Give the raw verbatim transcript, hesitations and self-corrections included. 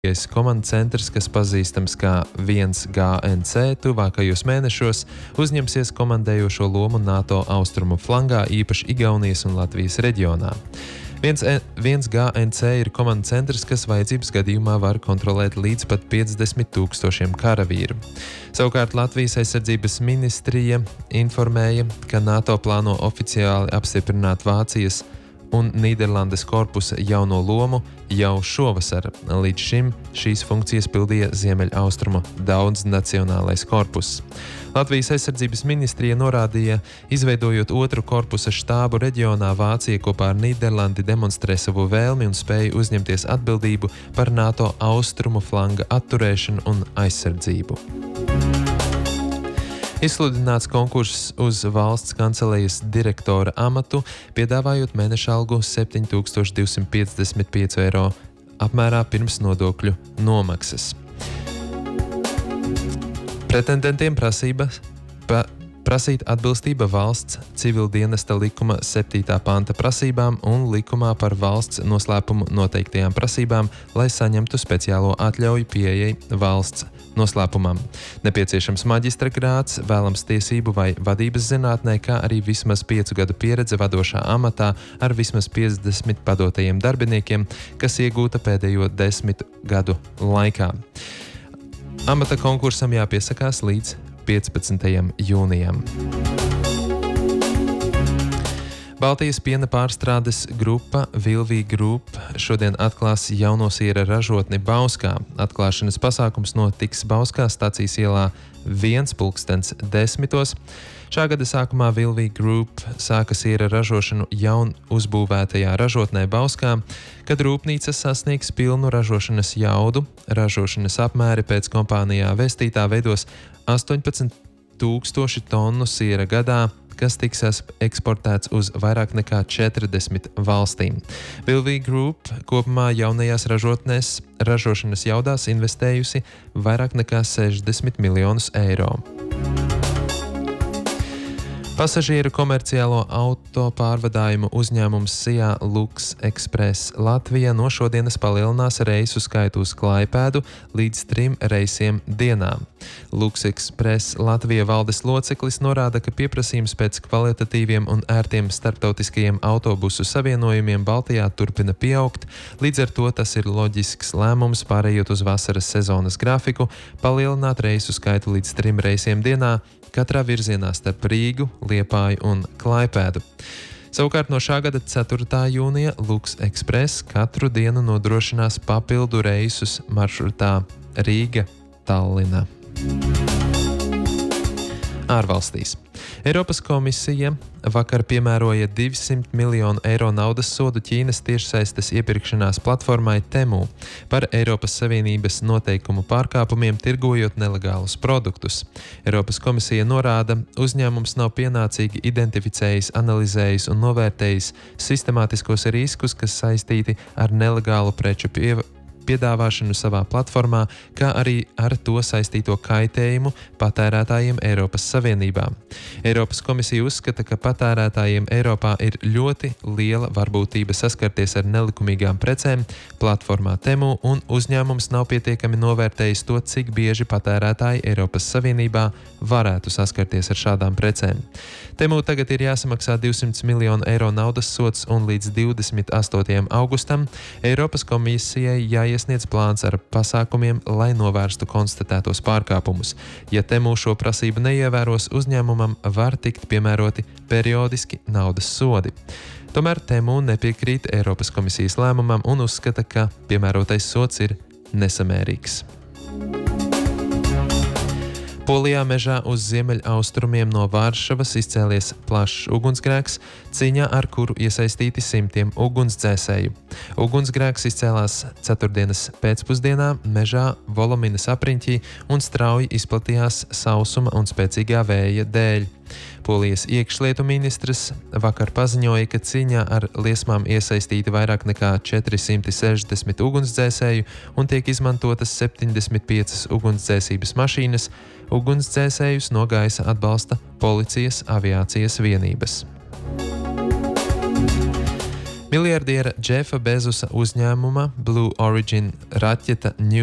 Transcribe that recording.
Komandu centrs, kas pazīstams kā viens G N C, tuvākajos mēnešos uzņemsies komandējošo lomu NATO austrumu flangā, īpaši Igaunijas un Latvijas reģionā. viens G N C ir komandu centrs, kas vajadzības gadījumā var kontrolēt līdz pat piecdesmit tūkstošiem karavīru. Savukārt Latvijas aizsardzības ministrija informēja, ka NATO plāno oficiāli apstiprināt Vācijas un Nīderlandes korpusa jauno lomu jau šovasar. Līdz šim šīs funkcijas pildīja Ziemeļaustrumu daudznacionālais korpus. Latvijas aizsardzības ministrija norādīja, izveidojot otru korpusa štābu reģionā, Vācija kopā ar Nīderlandi demonstrē savu vēlmi un spēju uzņemties atbildību par NATO austrumu flanga atturēšanu un aizsardzību. Izsludināts konkurss uz valsts kancelejas direktora amatu, piedāvājot mēneša algu septiņi tūkstoši divsimt piecdesmit pieci eiro apmērā pirms nodokļu nomaksas. Pretendentiem prasības pa, prasīt atbilstība valsts civildienesta likuma septītā panta prasībām un likumā par valsts noslēpumu noteiktajām prasībām, lai saņemtu speciālo atļauju pieejai valsts noslēpumam. Nepieciešams maģistra grāds, vēlams tiesību vai vadības zinātnē, kā arī vismaz piecu gadu pieredze vadošā amatā ar vismaz piecdesmit padotajiem darbiniekiem, kas iegūta pēdējo desmit gadu laikā. Amata konkursam jāpiesakās līdz piecpadsmitajam jūnijam. Baltijas piena pārstrādes grupa Vilvī Group šodien atklās jauno siera ražotni Bauskā. Atklāšanas pasākums notiks Bauskā stacijas ielā viens pulkstens desmitos. Šā gada sākumā Vilvī Group sāka siera ražošanu jaun uzbūvētajā ražotnē Bauskā, kad rūpnīca sasniegs pilnu ražošanas jaudu. Ražošanas apmēri pēc kompānijā vēstītā veidos astoņpadsmit tūkstoši tonu siera gadā, kas tiks eksportēts uz vairāk nekā četrdesmit valstīm. Vilvī Group kopumā jaunajās ražotnēs ražošanas jaudās investējusi vairāk nekā sešdesmit miljonus eiro. Pasažieru komerciālo auto pārvadājumu uzņēmums Sijā Lux Express Latvija no šodienas palielinās reisu skaitu uz Klaipēdu līdz trim reisiem dienā. Lux Express Latvija valdes loceklis norāda, ka pieprasījums pēc kvalitatīviem un ērtiem starptautiskajiem autobusu savienojumiem Baltijā turpina pieaugt, līdz ar to tas ir loģisks lēmums pārējot uz vasaras sezonas grafiku, palielināt reisu skaitu līdz trim reisiem dienā, katrā virzienā starp Rīgu, Liepāju un Klaipēdu. Savukārt no šā gada ceturtā jūnija Lux Express katru dienu nodrošinās papildu reisus maršrutā Rīga-Tallina. Ārvalstīs. Eiropas komisija vakar piemēroja divsimt miljonu eiro naudas sodu Ķīnas tiešsaistes iepirkšanās platformai Temu par Eiropas Savienības noteikumu pārkāpumiem tirgojot nelegālus produktus. Eiropas komisija norāda, uzņēmums nav pienācīgi identificējis, analizējis un novērtējis sistemātiskos riskus, kas saistīti ar nelegālu preču pievērsību piedāvāšanu savā platformā, kā arī ar to saistīto kaitējumu patērētājiem Eiropas Savienībā. Eiropas komisija uzskata, ka patērētājiem Eiropā ir ļoti liela varbūtība saskarties ar nelikumīgām precēm platformā Temu, un uzņēmums nav pietiekami novērtējis to, cik bieži patērētāji Eiropas Savienībā varētu saskarties ar šādām precēm. Temu tagad ir jāsamaksā divsimt miljonu eiro naudas sods, un līdz divdesmit astotajam augustam Eiropas komisijai jāiesniedz plāns ar pasākumiem, lai novērstu konstatētos pārkāpumus. Ja Temu šo prasību neievēros, uzņēmumam var tikt piemēroti periodiski naudas sodi. Tomēr Temu nepiekrīt Eiropas komisijas lēmumam un uzskata, ka piemērotais sods ir nesamērīgs. Polijā mežā uz ziemeļaustrumiem no Varšavas izcēlies plašs ugunsgrēks, cīņā ar kuru iesaistīti simtiem ugunsdzēsēju. Ugunsgrēks izcēlās ceturtdienas pēcpusdienā mežā Volominas apriņķī un strauji izplatījās sausuma un spēcīgā vēja dēļ. Polijas iekšlietu ministrs vakar paziņoja, ka cīņā ar liesmām iesaistīti vairāk nekā četri simti sešdesmit ugunsdzēsēju un tiek izmantotas septiņdesmit piecas ugunsdzēsības mašīnas. Ugunsdzēsējus no gaisa atbalsta policijas aviācijas vienības. Miljardiera Džefa Bezusa uzņēmuma Blue Origin raķeta New